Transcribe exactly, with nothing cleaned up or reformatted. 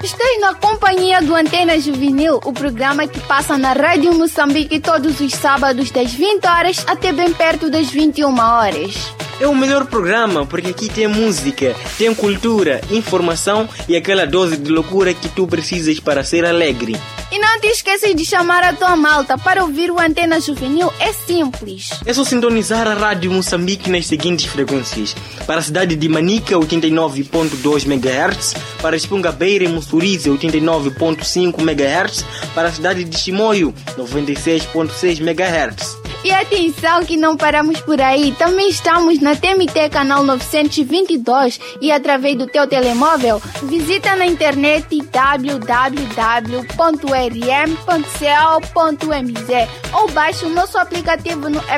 Estás na companhia do Antena Juvenil, o programa que passa na Rádio Moçambique todos os sábados das vinte horas até bem perto das vinte e uma horas. É o melhor programa porque aqui tem música, tem cultura, informação e aquela dose de loucura que tu precisas para ser alegre. E não te esqueças de chamar a tua malta para ouvir o Antena Juvenil, é simples. É só sintonizar a Rádio Moçambique nas seguintes frequências. Para a cidade de Manica, oitenta e nove ponto dois megahertz. Para Espungabeira e Mussurize, oitenta e nove ponto cinco megahertz. Para a cidade de Chimoio, noventa e seis ponto seis megahertz. E atenção que não paramos por aí, também estamos na T M T canal novecentos e vinte e dois e através do teu telemóvel, visita na internet w w w ponto r m ponto co ponto m z ou baixe o nosso aplicativo no